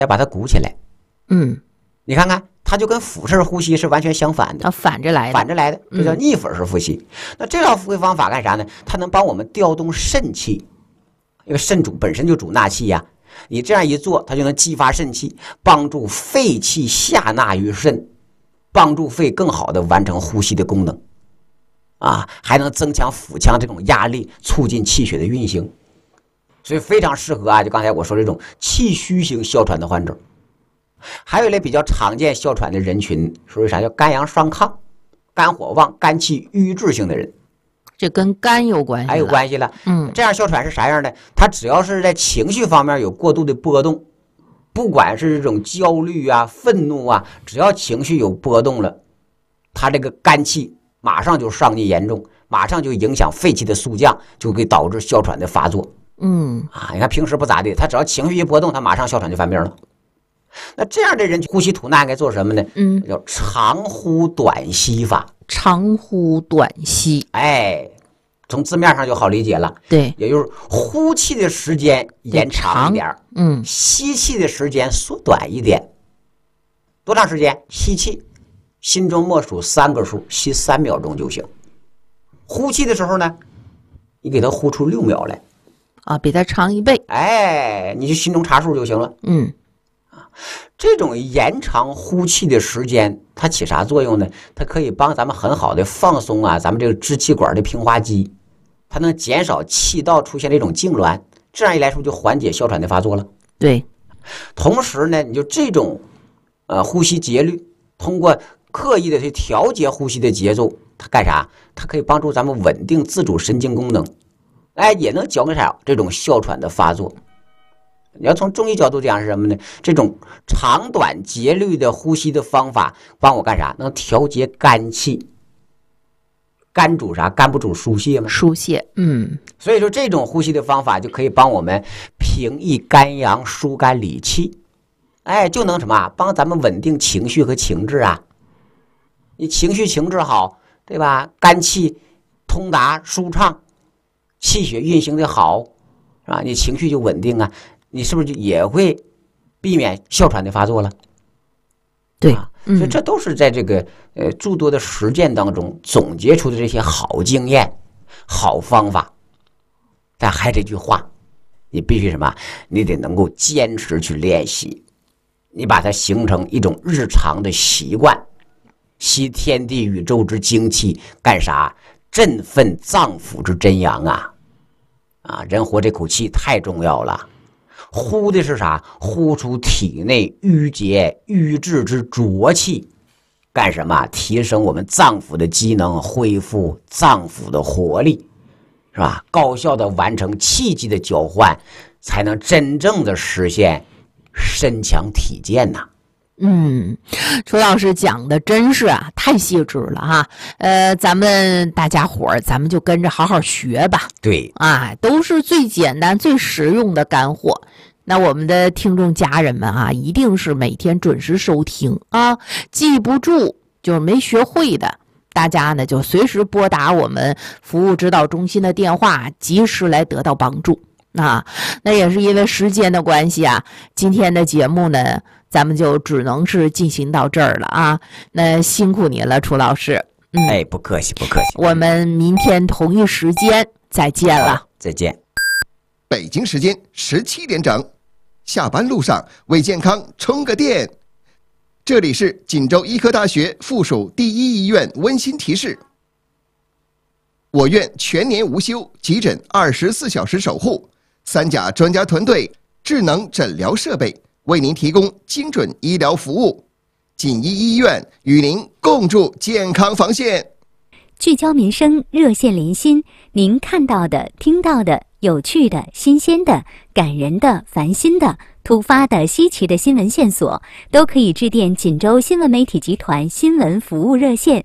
要把它鼓起来。你看看，它就跟腹式呼吸是完全相反的， 反着来的， 这叫逆腹式呼吸。那这套呼吸方法干啥呢？它能帮我们调动肾气，因为肾本身就主纳气呀。你这样一做，它就能激发肾气，帮助肺气下纳于肾，帮助肺更好的完成呼吸的功能还能增强腹腔这种压力，促进气血的运行，所以非常适合就刚才我说这种气虚型哮喘的患者。还有一类比较常见哮喘的人群，属于啥？叫肝阳双亢、肝火旺、肝气郁滞性的人。 这跟肝有关系了， 还有关系了。这样哮喘是啥样的？他只要是在情绪方面有过度的波动，不管是这种焦虑愤怒只要情绪有波动了，他这个肝气马上就上逆严重，马上就影响肺气的肃降，就会导致哮喘的发作。你看平时不咋地，他只要情绪一波动，他马上哮喘就犯病了。那这样的人呼吸吐纳该做什么呢？叫长呼短吸法。 长呼短吸， 从字面上就好理解了。 对， 也就是呼气的时间延长一点，吸气的时间缩短一点。多长时间？吸气，心中默数3个数，吸3秒钟就行。呼气的时候呢，你给它呼出6秒来， 比它长1倍。 你就心中查数就行了。这种延长呼气的时间，它起啥作用呢？它可以帮咱们很好的放松咱们这个支气管的平滑肌，它能减少气道出现这种痉挛，这样一来说就缓解哮喘的发作了。 对， 同时呢，你就这种呼吸节律，通过刻意的去调节呼吸的节奏，它干啥？它可以帮助咱们稳定自主神经功能，也能减少这种哮喘的发作。你要从中医角度讲是什么呢？这种长短节律的呼吸的方法帮我干啥？能调节肝气。肝主啥？肝不主疏泄吗？ 疏泄。 所以说这种呼吸的方法就可以帮我们平抑肝阳、疏肝理气，就能什么？帮咱们稳定情绪和情志你情绪情志好，对吧？肝气通达舒畅，气血运行的好，是吧？你情绪就稳定你是不是就也会避免哮喘的发作了？ 对， 所以这都是在这个诸多的实践当中总结出的这些好经验、好方法。但还这句话，你必须什么？你得能够坚持去练习，你把它形成一种日常的习惯，吸天地宇宙之精气，干啥？振奋脏腑之真阳人活这口气太重要了。呼的是啥？呼出体内郁结瘀滞之浊气，干什么？提升我们脏腑的机能，恢复脏腑的活力，是吧？高效的完成气机的交换，才能真正的实现身强体健楚老师讲的真是太细致了咱们大家伙儿，咱们就跟着好好学吧。 对都是最简单最实用的干货。那我们的听众家人们一定是每天准时收听记不住就是没学会的，大家呢就随时拨打我们服务指导中心的电话，及时来得到帮助。那也是因为时间的关系今天的节目呢，咱们就只能是进行到这儿了那辛苦您了，楚老师。 不客气不客气。 我们明天同一时间再见了。 再见。 北京时间17点整，下班路上为健康充个电。这里是锦州医科大学附属第一医院温馨提示：我院全年无休，急诊24小时守护，3甲专家团队，智能诊疗设备，为您提供精准医疗服务。锦医医院与您共筑健康防线。 聚焦民生，热线连心，您看到的、听到的、有趣的、新鲜的、感人的、烦心的、突发的、稀奇的新闻线索，都可以致电锦州新闻媒体集团新闻服务热线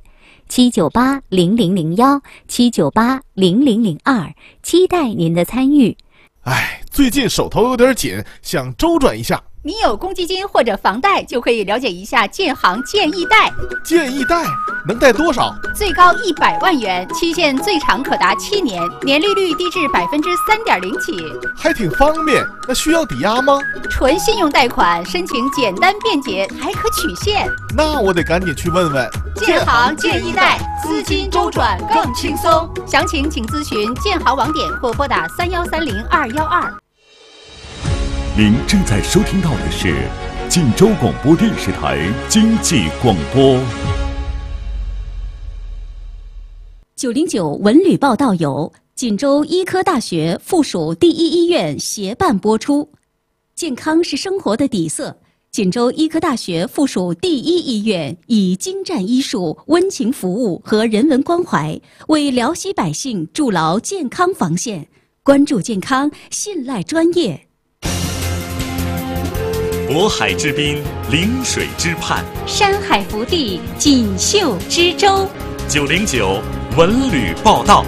7980001 7980002，期待您的参与。 最近手头有点紧，想周转一下， 你有公积金或者房贷，就可以了解一下建行建议贷。 建议贷能贷多少？ 最高100万元，期限最长可达7年，年利率低至3.0%起， 还挺方便。那需要抵押吗？ 纯信用贷款，申请简单便捷，还可取现。 那我得赶紧去问问。 建行建议贷，资金周转更轻松。详情请咨询建行网点或拨打3130-212。 您正在收听到的是晋州广播电视台经济广播。 909文旅报道由锦州医科大学附属第一医院协办播出。健康是生活的底色，锦州医科大学附属第一医院以精湛医术、温情服务和人文关怀，为辽西百姓筑牢健康防线。关注健康，信赖专业。 渤海之滨，临水之畔， 山海福地，锦绣之州。 909文旅报道。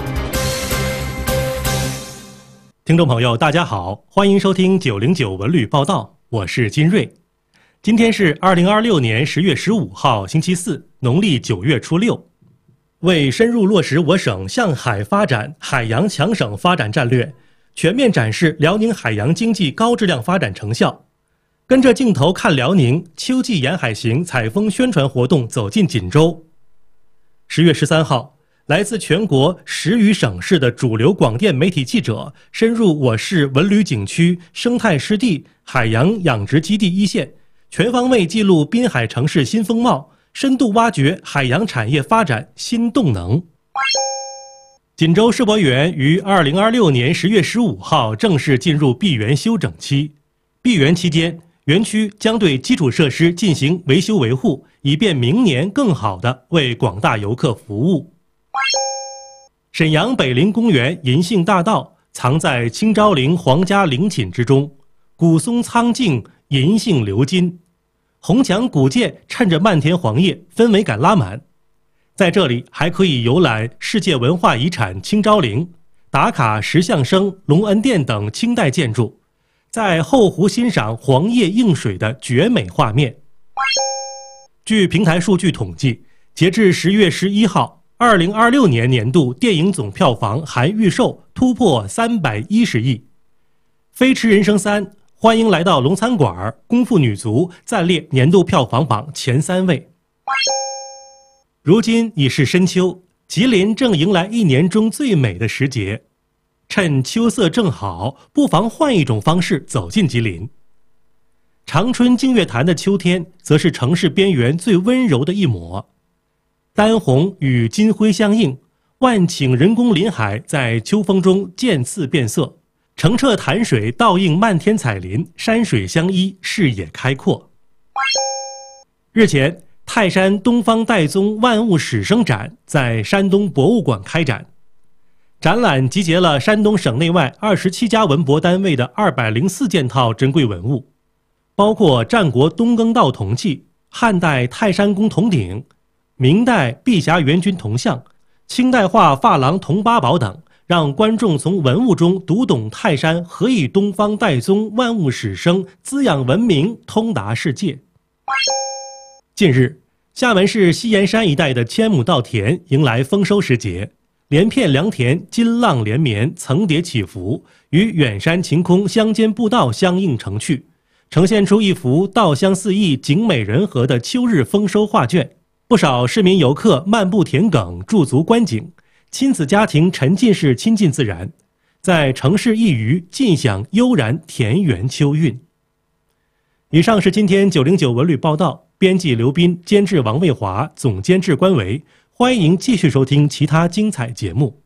听众朋友，大家好，欢迎收听909文旅报道，我是金瑞。今天是2026年10月15号，星期四，农历9月初6。为深入落实我省向海发展、海洋强省发展战略，全面展示辽宁海洋经济高质量发展成效。跟着镜头看辽宁秋季沿海行采风宣传活动走进锦州。10月13号，来自全国10余省市的主流广电媒体记者深入我市文旅景区、生态湿地、海洋养殖基地一线，全方位记录滨海城市新风貌，深度挖掘海洋产业发展新动能。锦州世博园于2026年10月15号正式进入闭园休整期。闭园期间，园区将对基础设施进行维修维护，以便明年更好地为广大游客服务。沈阳北陵公园银杏大道藏在清昭陵皇家陵寝之中，古松苍劲，银杏鎏金，红墙古建趁着漫天黄叶，氛围感拉满。在这里还可以游览世界文化遗产清昭陵，打卡石像生、隆恩殿等清代建筑，在后湖欣赏黄叶映水的绝美画面。据平台数据统计，截至10月11号，2026年年度电影总票房含预售突破310亿。飞驰人生3、欢迎来到龙餐馆、功夫女足暂列年度票房榜前3位。如今已是深秋，吉林正迎来一年中最美的时节。趁秋色正好，不妨换一种方式走进吉林。长春净月潭的秋天，则是城市边缘最温柔的一抹。丹红与金辉相映，万顷人工林海在秋风中渐次变色，澄澈潭水倒映漫天彩林，山水相依，视野开阔。日前，泰山东方岱宗万物始生展在山东博物馆开展。展览集结了山东省内外27家文博单位的204件套珍贵文物，包括战国东更道铜器、汉代泰山宫铜鼎、明代碧霞元君铜像、清代画珐琅铜八宝等，让观众从文物中读懂泰山何以东方岱宗万物始生，滋养文明，通达世界。近日，厦门市西岩山一带的千亩稻田迎来丰收时节，连片良田金浪连绵，层叠起伏，与远山晴空乡间步道相映成趣，呈现出一幅稻香四溢、景美人和的秋日丰收画卷。不少市民游客漫步田埂，驻足观景，亲子家庭沉浸式亲近自然，在城市一隅尽享悠然田园秋韵。以上是今天909文旅报道，编辑刘斌，监制王卫华，总监制关维。欢迎继续收听其他精彩节目。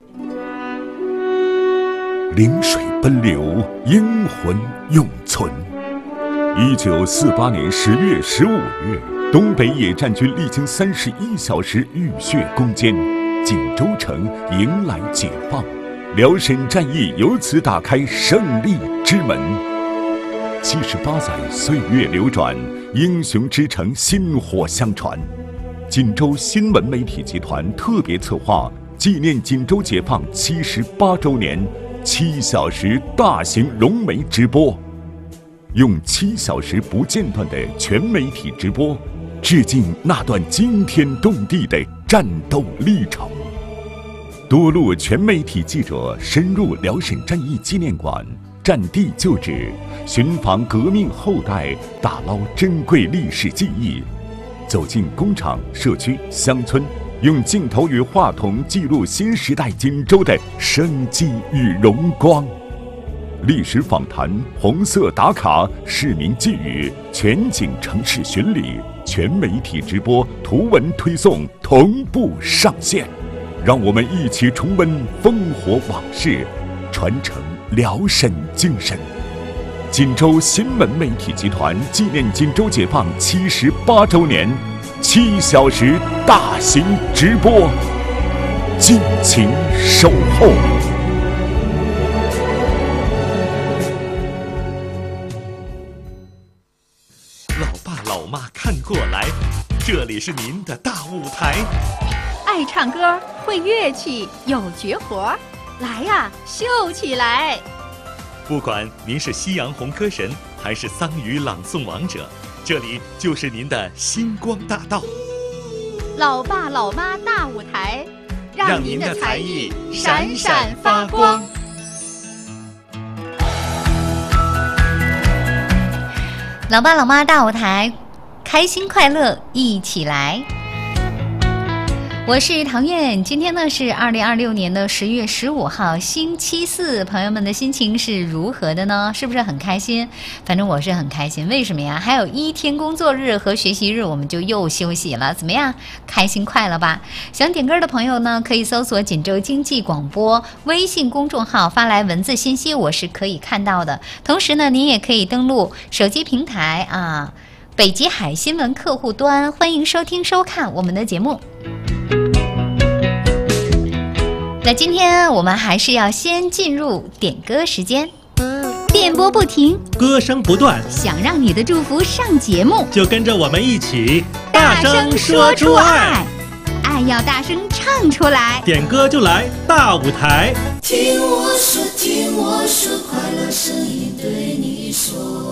临水奔流，英魂永存。1948年10月15日，东北野战军历经31小时浴血攻坚，锦州城迎来解放，辽沈战役由此打开胜利之门。78载岁月流转，英雄之城薪火相传。锦州新闻媒体集团特别策划纪念锦州解放78周年7小时大型融媒直播， 用7小时不间断的全媒体直播，致敬那段惊天动地的战斗历程。多路全媒体记者深入辽沈战役纪念馆，战地旧址，寻访革命后代，打捞珍贵历史记忆，走进工厂、社区、乡村，用镜头与话筒记录新时代锦州的生机与荣光。历史访谈、红色打卡、市民寄语、全景城市巡礼、全媒体直播、图文推送同步上线，让我们一起重温烽火往事，传承辽沈精神。锦州新闻媒体集团纪念锦州解放78周年，7小时大型直播，敬请守候。 老爸老妈看过来，这里是您的大舞台。 爱唱歌、会乐器、有绝活，来呀，秀起来！ 不管您是夕阳红歌神，还是桑语朗诵王者，这里就是您的星光大道。 老爸老妈大舞台，让您的才艺闪闪发光。 老爸老妈大舞台，开心快乐一起来。我是唐苑，今天呢是2026年的10月15号，星期四，朋友们的心情是如何的呢？是不是很开心？反正我是很开心，为什么呀？还有1天工作日和学习日，我们就又休息了，怎么样？开心快乐吧？想点歌的朋友呢，可以搜索锦州经济广播微信公众号，发来文字信息，我是可以看到的。同时呢，您也可以登录手机平台啊，北极海新闻客户端，欢迎收听收看我们的节目。那今天我们还是要先进入点歌时间，电波不停， 歌声不断， 想让你的祝福上节目， 就跟着我们一起大声说出爱，爱要大声唱出来， 点歌就来大舞台。 听我说，听我说，快乐声音对你说。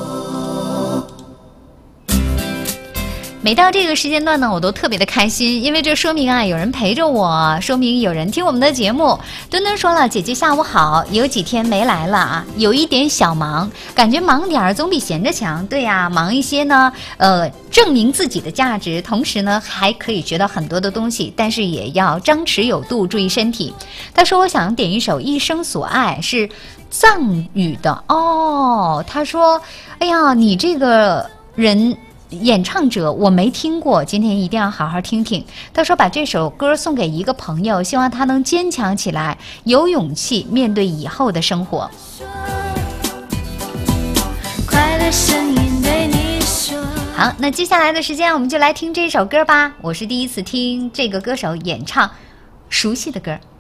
每到这个时间段呢，我都特别的开心，因为这说明啊，有人陪着我，说明有人听我们的节目。墩墩说了，姐姐下午好，有几天没来了啊，有一点小忙，感觉忙点儿总比闲着强。对呀，忙一些呢，证明自己的价值，同时呢还可以学到很多的东西，但是也要张弛有度，注意身体。他说我想点一首《一生所爱》，是藏语的哦。他说，哎呀，你这个人。演唱者我没听过，今天一定要好好听听。他说把这首歌送给一个朋友，希望他能坚强起来，有勇气面对以后的生活。 快乐声音对你说。 好，那接下来的时间我们就来听这首歌吧。我是第一次听这个歌手演唱熟悉的歌。